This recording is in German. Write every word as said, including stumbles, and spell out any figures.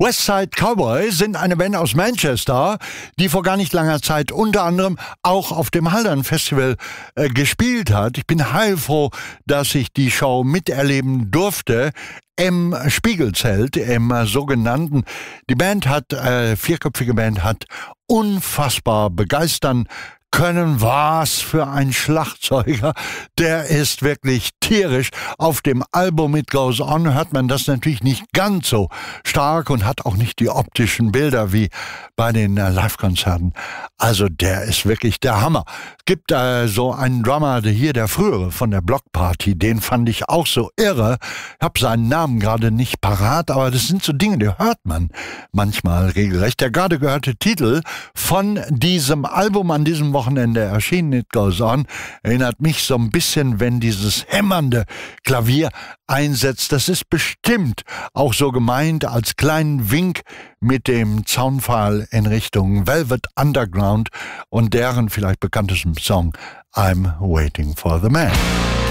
Westside Cowboys sind eine Band aus Manchester, die vor gar nicht langer Zeit unter anderem auch auf dem Haldern Festival äh, gespielt hat. Ich bin heilfroh, dass ich die Show miterleben durfte im Spiegelzelt, im äh, sogenannten. Die Band hat, äh, vierköpfige Band hat unfassbar begeistern können. Was für ein Schlagzeuger. Der ist wirklich tierisch. Auf dem Album It Goes On hört man das natürlich nicht ganz so stark und hat auch nicht die optischen Bilder wie bei den äh, Live-Konzerten. Also der ist wirklich der Hammer. Es gibt äh, so einen Drummer, der hier, der frühere von der Block Party, den fand ich auch so irre. Ich habe seinen Namen gerade nicht parat, aber das sind so Dinge, die hört man manchmal regelrecht. Der gerade gehörte Titel von diesem Album an diesem Wochenende erschienen, It Goes On, erinnert mich so ein bisschen, wenn dieses hämmernde Klavier einsetzt. Das ist bestimmt auch so gemeint als kleinen Wink mit dem Zaunpfahl in Richtung Velvet Underground und deren vielleicht bekanntestem Song I'm Waiting for the Man.